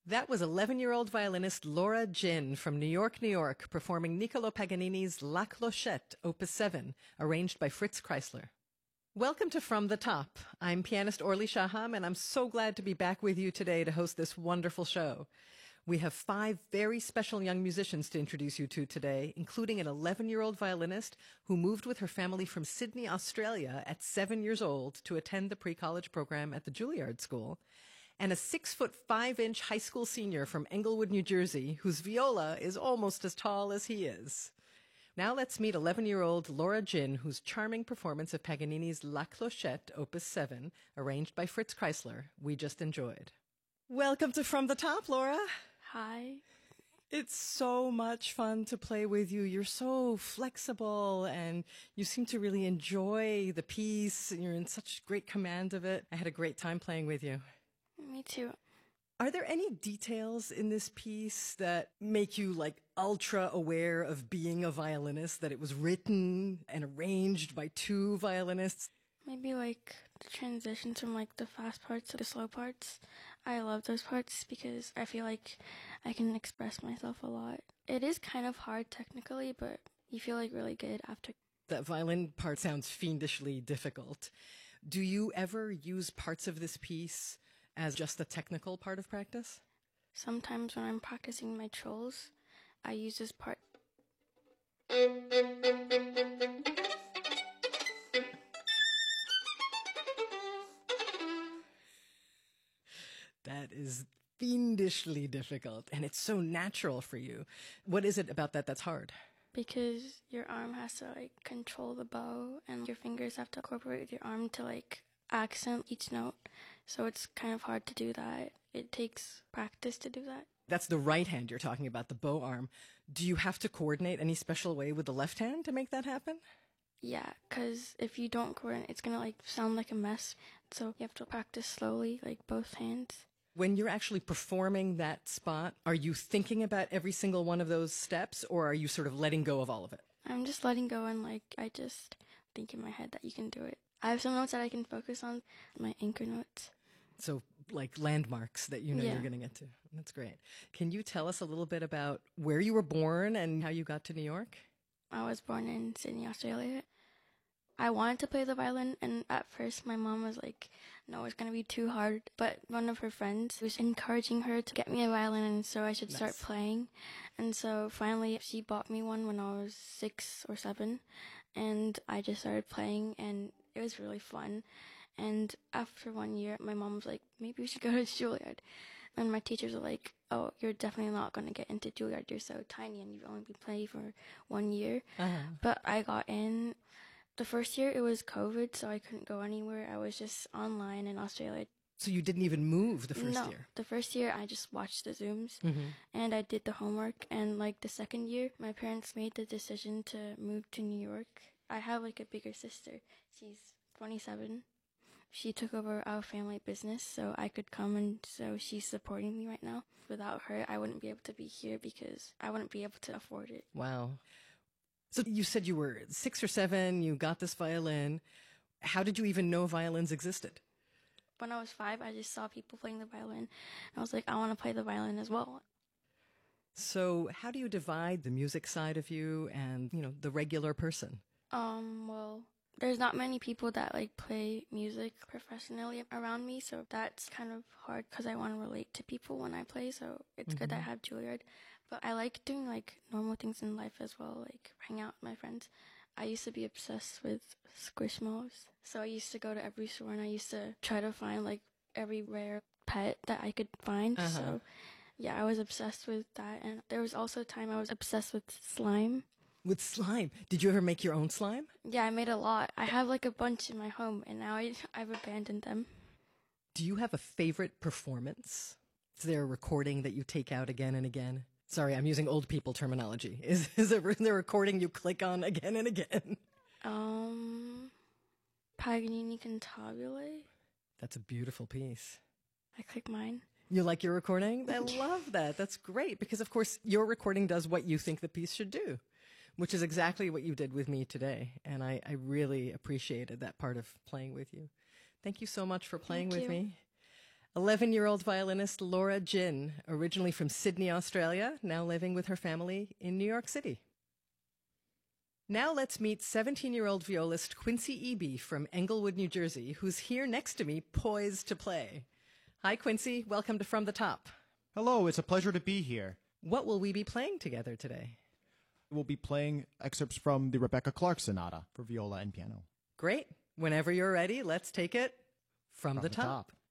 That was 11-year-old violinist Laura Jin from New York, New York, performing Niccolò Paganini's La Clochette, Opus 7, arranged by Fritz Kreisler. Welcome to From the Top. I'm pianist Orly Shaham, and I'm so glad to be back with you today to host this wonderful show. We have 5 very special young musicians to introduce you to today, including an 11-year-old violinist who moved with her family from Sydney, Australia at 7 years old to attend the pre-college program at the Juilliard School, and a 6'5" high school senior from Englewood, New Jersey, whose viola is almost as tall as he is. Now let's meet 11-year-old Laura Jin, whose charming performance of Paganini's La Clochette, Opus 7, arranged by Fritz Kreisler, we just enjoyed. Welcome to From the Top, Laura. Hi. It's so much fun to play with you. You're so flexible and you seem to really enjoy the piece. You're in such great command of it. I had a great time playing with you. Me too. Are there any details in this piece that make you ultra aware of being a violinist, that it was written and arranged by 2 violinists? Maybe the transitions from the fast parts to the slow parts. I love those parts because I feel like I can express myself a lot. It is kind of hard technically, but you feel really good after. That violin part sounds fiendishly difficult. Do you ever use parts of this piece as just a technical part of practice? Sometimes when I'm practicing my trolls, I use this part. That is fiendishly difficult, and it's so natural for you. What is it about that that's hard? Because your arm has to control the bow, and your fingers have to incorporate with your arm to accent each note. So it's kind of hard to do that. It takes practice to do that. That's the right hand you're talking about, the bow arm. Do you have to coordinate any special way with the left hand to make that happen? Yeah, because if you don't coordinate, it's going to sound like a mess. So you have to practice slowly, both hands. When you're actually performing that spot, are you thinking about every single one of those steps, or are you sort of letting go of all of it? I'm just letting go, and I just think in my head that you can do it. I have some notes that I can focus on, my anchor notes. So landmarks that you know Yeah. you're going to get to. That's great. Can you tell us a little bit about where you were born and how you got to New York? I was born in Sydney, Australia. I wanted to play the violin, and at first my mom was like, no, it's going to be too hard. But one of her friends was encouraging her to get me a violin, and so I should start playing. And so finally she bought me one when I was 6 or 7, and I just started playing, and it was really fun. And after 1 year, my mom was like, maybe we should go to Juilliard. And my teachers were like, oh, you're definitely not going to get into Juilliard. You're so tiny and you've only been playing for 1 year. Uh-huh. But I got in. The first year, it was COVID, so I couldn't go anywhere. I was just online in Australia. So you didn't even move the first year? The first year, I just watched the Zooms, and I did the homework. And the second year, my parents made the decision to move to New York. I have a bigger sister. She's 27. She took over our family business so I could come, and so she's supporting me right now. Without her, I wouldn't be able to be here because I wouldn't be able to afford it. Wow. So you said you were 6 or 7, you got this violin. How did you even know violins existed? When I was 5, I just saw people playing the violin, and I was like, I want to play the violin as well. So how do you divide the music side of you and, the regular person? Well, there's not many people that play music professionally around me, so that's kind of hard because I want to relate to people when I play, so it's good that I have Juilliard. But I like doing normal things in life as well, hang out with my friends. I used to be obsessed with Squishmallows, so I used to go to every store and I used to try to find every rare pet that I could find. So yeah, I was obsessed with that. And there was also a time I was obsessed with slime. With slime? Did you ever make your own slime? Yeah, I made a lot. I have a bunch in my home, and now I've abandoned them. Do you have a favorite performance? Is there a recording that you take out again and again? Sorry, I'm using old people terminology. Is there a recording you click on again and again? Paganini Cantabile. That's a beautiful piece. I click mine. You like your recording? I love that. That's great because, of course, your recording does what you think the piece should do, which is exactly what you did with me today. And I really appreciated that part of playing with you. Thank you so much for playing with me. 11-year-old violinist Laura Jin, originally from Sydney, Australia, now living with her family in New York City. Now let's meet 17-year-old violist Quincy Eby from Englewood, New Jersey, who's here next to me, poised to play. Hi, Quincy. Welcome to From the Top. Hello, it's a pleasure to be here. What will we be playing together today? We'll be playing excerpts from the Rebecca Clark Sonata for viola and piano. Great. Whenever you're ready, let's take it from the top.